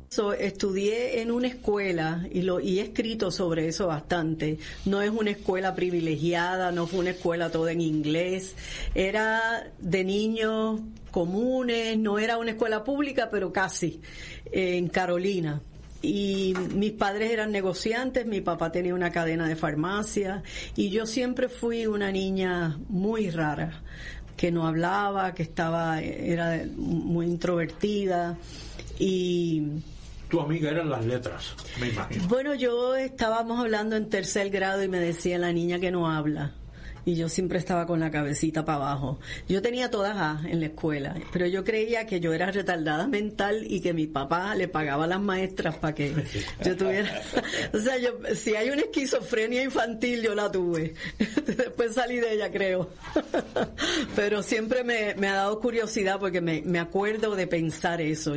Estudié en una escuela y he escrito sobre eso bastante. No es una escuela privilegiada, no fue una escuela toda en inglés. Era de niños comunes, no era una escuela pública, pero casi, en Carolina. Y mis padres eran negociantes, mi papá tenía una cadena de farmacia y yo siempre fui una niña muy rara, que no hablaba, era muy introvertida. Y tu amiga eran las letras, me imagino. Bueno, estábamos hablando en tercer grado y me decía la niña que no habla. Y yo siempre estaba con la cabecita para abajo. Yo tenía todas A en la escuela, pero yo creía que yo era retardada mental y que mi papá le pagaba a las maestras para que yo tuviera... O sea, si hay una esquizofrenia infantil, yo la tuve. Después salí de ella, creo. Pero siempre me ha dado curiosidad porque me acuerdo de pensar eso.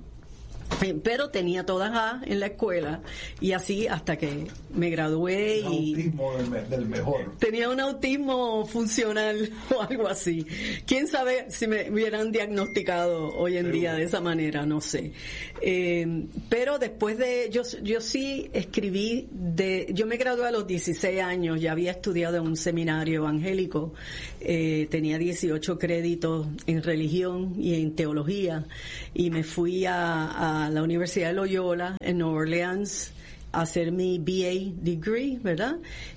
Pero tenía todas A en la escuela y así hasta que me gradué. Autismo del mejor. Tenía un autismo funcional o algo así. Quién sabe si me hubieran diagnosticado hoy en día de esa manera, no sé. Pero después yo sí escribí yo me gradué a los 16 años, ya había estudiado en un seminario evangélico, tenía 18 créditos en religión y en teología y me fui a la Universidad de Loyola en Nueva Orleans a hacer mi BA degree, ¿verdad?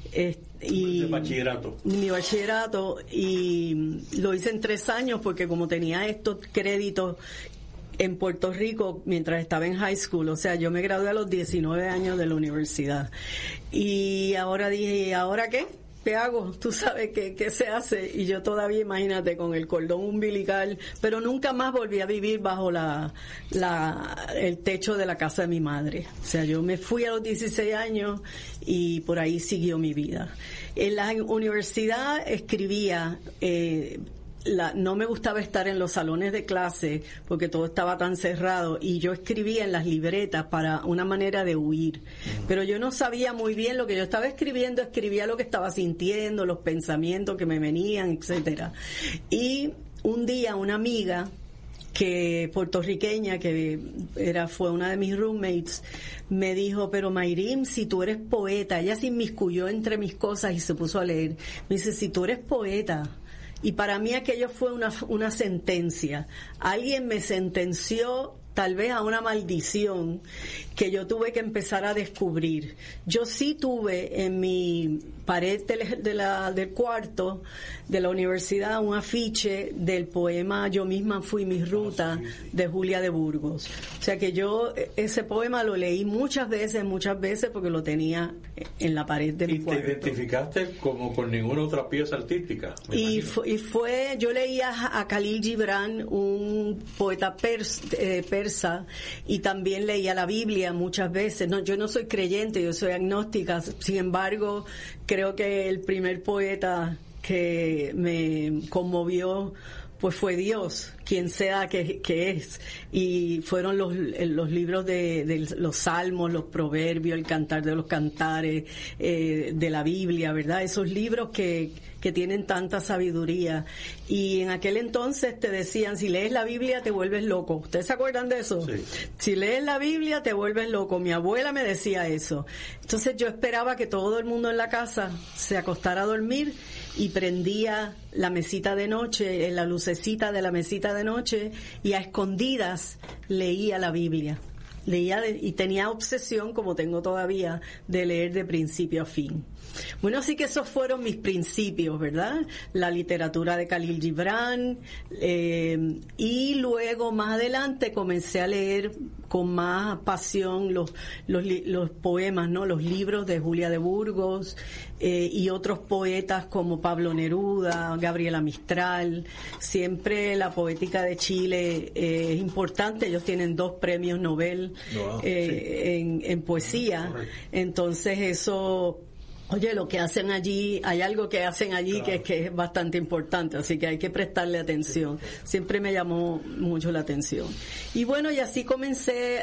Mi bachillerato, y lo hice en 3 años porque como tenía estos créditos en Puerto Rico mientras estaba en high school, o sea, yo me gradué a los 19 años de la universidad y ahora dije, ¿y ahora qué? ¿Qué hago? Tú sabes qué se hace. Y yo todavía, imagínate, con el cordón umbilical, pero nunca más volví a vivir bajo el techo de la casa de mi madre. O sea, yo me fui a los 16 años y por ahí siguió mi vida. En la universidad escribía, no me gustaba estar en los salones de clase porque todo estaba tan cerrado y yo escribía en las libretas para una manera de huir, pero yo no sabía muy bien lo que yo estaba escribiendo, escribía lo que estaba sintiendo, los pensamientos que me venían, etcétera. Y un día una amiga puertorriqueña que fue una de mis roommates, me dijo, pero Mayrim, si tú eres poeta, ella se inmiscuyó entre mis cosas y se puso a leer, me dice, si tú eres poeta. Y para mí aquello fue una sentencia. Alguien me sentenció tal vez a una maldición que yo tuve que empezar a descubrir. Yo sí tuve en mi pared del cuarto de la universidad un afiche del poema Yo misma fui mi ruta de Julia de Burgos. O sea que yo ese poema lo leí muchas veces porque lo tenía en la pared de mi cuarto. ¿Y te identificaste como con ninguna otra pieza artística? Yo leía a Khalil Gibran, un poeta persa, y también leía la Biblia muchas veces. No, yo no soy creyente, yo soy agnóstica. Sin embargo, creo que el primer poeta que me conmovió pues fue Dios, quien sea que es, y fueron los libros de los salmos, los proverbios, el cantar de los cantares, de la Biblia, ¿verdad? Esos libros que tienen tanta sabiduría. Y en aquel entonces te decían, si lees la Biblia te vuelves loco. ¿Ustedes se acuerdan de eso? Sí. Si lees la Biblia te vuelves loco. Mi abuela me decía eso. Entonces yo esperaba que todo el mundo en la casa se acostara a dormir y prendía la mesita de noche, la lucecita de la mesita de noche, y a escondidas leía la Biblia. Y tenía obsesión, como tengo todavía, de leer de principio a fin. Bueno, así que esos fueron mis principios, ¿verdad? La literatura de Khalil Gibran, y luego más adelante comencé a leer con más pasión los poemas, ¿no? Los libros de Julia de Burgos, y otros poetas como Pablo Neruda, Gabriela Mistral. Siempre la poética de Chile es importante. Ellos tienen 2 premios Nobel en poesía. Entonces eso... Oye, lo que hacen allí, hay algo que hacen allí que es bastante importante, así que hay que prestarle atención. Siempre me llamó mucho la atención. Y bueno, y así comencé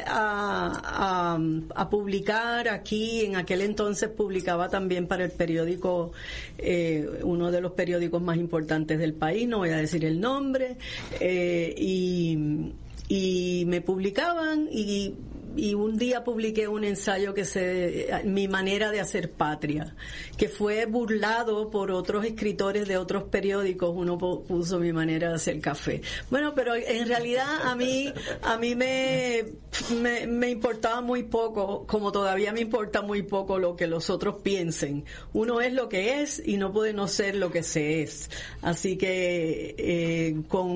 a publicar aquí. En aquel entonces publicaba también para el periódico, uno de los periódicos más importantes del país, no voy a decir el nombre, y me publicaban y y un día publiqué un ensayo mi manera de hacer patria, que fue burlado por otros escritores de otros periódicos. Uno puso mi manera de hacer café. Bueno, pero en realidad a mí me importaba muy poco, como todavía me importa muy poco lo que los otros piensen. Uno es lo que es y no puede no ser lo que se es. Así que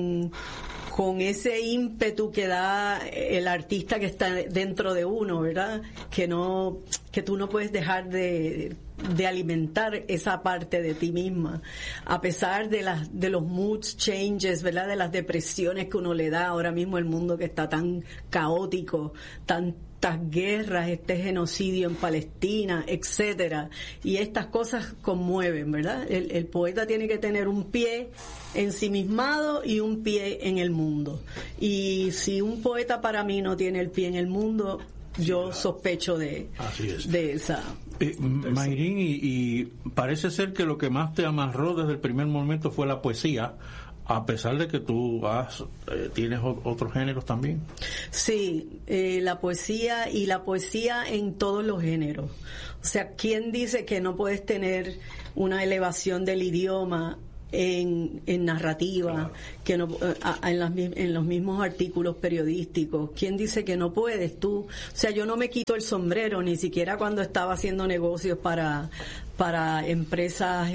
con ese ímpetu que da el artista que está dentro de uno, ¿verdad? Que tú no puedes dejar de alimentar esa parte de ti misma, a pesar de los mood changes, ¿verdad? De las depresiones que uno le da ahora mismo, el mundo que está tan caótico, tantas guerras, este genocidio en Palestina, etcétera, y estas cosas conmueven, ¿verdad? El poeta tiene que tener un pie ensimismado y un pie en el mundo, y si un poeta para mí no tiene el pie en el mundo, yo sospecho de esa. Mayrín, y parece ser que lo que más te amarró desde el primer momento fue la poesía, a pesar de que tú tienes otros géneros también. Sí, la poesía en todos los géneros. O sea, ¿quién dice que no puedes tener una elevación del idioma en narrativa, claro, que no en los mismos artículos periodísticos? ¿Quién dice que no puedes tú? O sea, yo no me quito el sombrero, ni siquiera cuando estaba haciendo negocios para empresas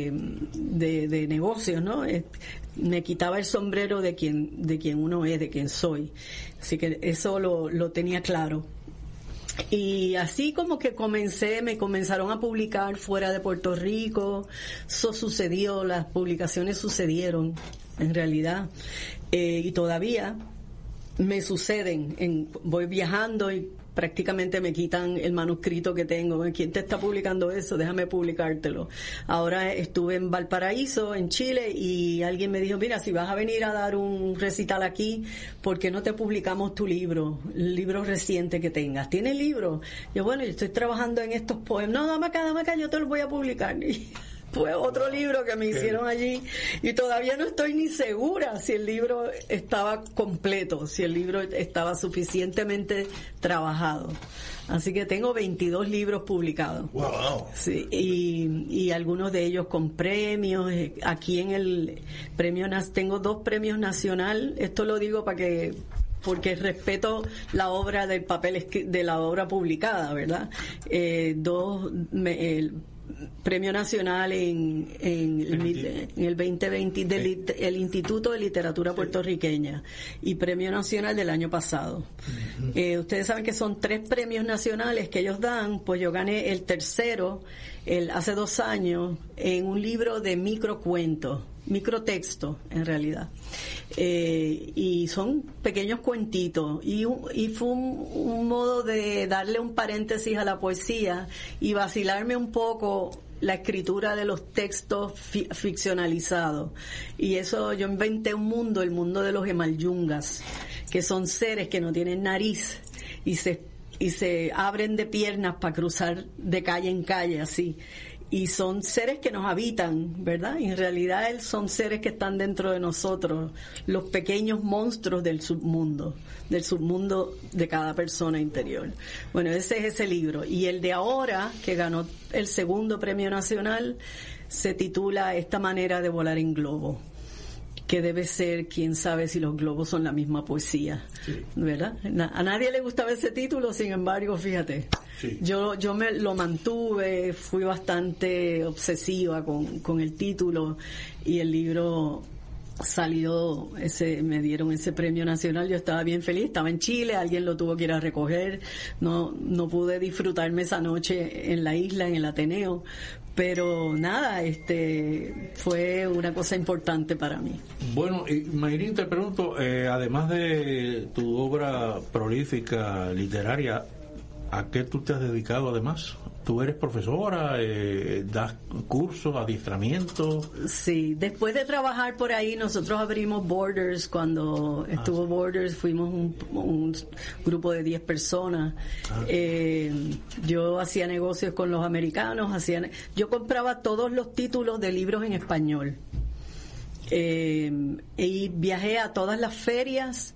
de negocios, ¿no? Me quitaba el sombrero de quien uno es, de quien soy. Así que eso lo tenía claro. Y así como que me comenzaron a publicar fuera de Puerto Rico. Eso sucedió, las publicaciones sucedieron en realidad, y todavía me suceden. Voy viajando y prácticamente me quitan el manuscrito que tengo. ¿Quién te está publicando eso? Déjame publicártelo. Ahora estuve en Valparaíso, en Chile, y alguien me dijo, mira, si vas a venir a dar un recital aquí, ¿por qué no te publicamos tu libro, el libro reciente que tengas? ¿Tienes libro? Yo, bueno, yo estoy trabajando en estos poemas. No, dame acá, yo te los voy a publicar. Fue otro libro que me hicieron allí, y todavía no estoy ni segura si el libro estaba completo, si el libro estaba suficientemente trabajado. Así que tengo 22 libros publicados. Wow. Sí, y algunos de ellos con premios. Aquí en el premio tengo 2 premios nacional. Esto lo digo porque respeto la obra del papel de la obra publicada, ¿verdad? Premio Nacional en el 2020 del Instituto de Literatura Puertorriqueña, y Premio Nacional del año pasado. Ustedes saben que son 3 premios nacionales que ellos dan. Pues yo gané el tercero hace 2 años en un libro de microtexto en realidad, y son pequeños cuentitos, y fue un modo de darle un paréntesis a la poesía y vacilarme un poco la escritura de los textos ficcionalizados. Y eso, yo inventé el mundo de los emalyungas, que son seres que no tienen nariz y se abren de piernas para cruzar de calle en calle, así. Y son seres que nos habitan, ¿verdad? Y en realidad son seres que están dentro de nosotros, los pequeños monstruos del submundo de cada persona interior. Bueno, ese es ese libro. Y el de ahora, que ganó el 2º premio nacional, se titula Esta manera de volar en globo, que debe ser, quién sabe si los globos son la misma poesía, sí, ¿verdad? A nadie le gustaba ese título, sin embargo, fíjate, sí, yo me lo mantuve, fui bastante obsesiva con el título, y el libro salió, me dieron ese premio nacional. Yo estaba bien feliz, estaba en Chile, alguien lo tuvo que ir a recoger, no pude disfrutarme esa noche en la isla, en el Ateneo, pero nada, fue una cosa importante para mí. Bueno, y Mayrín, te pregunto, además de tu obra prolífica literaria, ¿a qué tú te has dedicado además? ¿Tú eres profesora? ¿Das cursos, adiestramiento? Sí, después de trabajar por ahí, nosotros abrimos Borders. Cuando estuvo Borders, fuimos un grupo de 10 personas. Yo hacía negocios con los americanos, yo compraba todos los títulos de libros en español. Y viajé a todas las ferias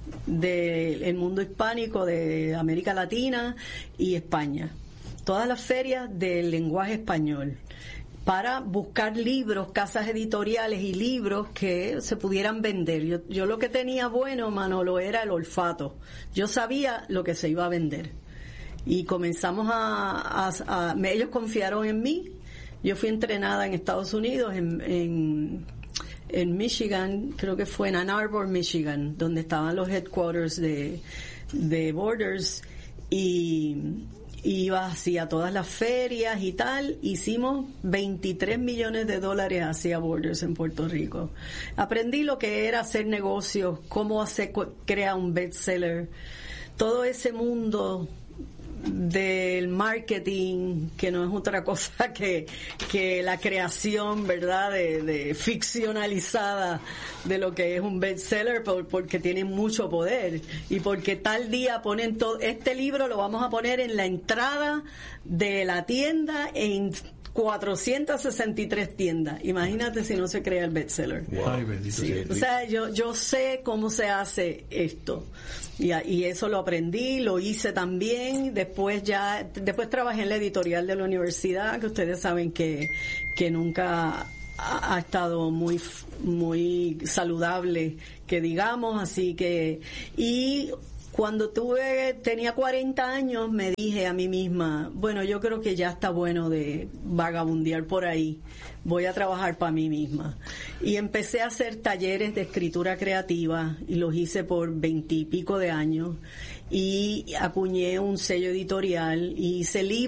del mundo hispánico, de América Latina y España. Todas las ferias del lenguaje español, para buscar libros, casas editoriales y libros que se pudieran vender. Yo lo que tenía bueno, Manolo, era el olfato. Yo sabía lo que se iba a vender. Y comenzamos ellos confiaron en mí. Yo fui entrenada en Estados Unidos, en Michigan, creo que fue en Ann Arbor, Michigan, donde estaban los headquarters de Borders, y iba hacia todas las ferias y tal. Hicimos $23 millones hacia Borders en Puerto Rico. Aprendí lo que era hacer negocios, cómo crea un bestseller, todo ese mundo del marketing, que no es otra cosa que la creación, ¿verdad?, de ficcionalizada de lo que es un bestseller, porque tiene mucho poder, y porque tal día ponen todo, este libro lo vamos a poner en la entrada de la tienda en 463 tiendas. Imagínate si no se crea el bestseller. Wow. Ay, bendito sea. O sea, yo sé cómo se hace esto, y eso lo aprendí, lo hice también. Después trabajé en la editorial de la universidad, que ustedes saben que nunca ha estado muy saludable, que digamos, así que, y cuando tenía 40 años, me dije a mí misma, bueno, yo creo que ya está bueno de vagabundear por ahí, voy a trabajar para mí misma. Y empecé a hacer talleres de escritura creativa, y los hice por 20 y pico de años, y acuñé un sello editorial, y hice libros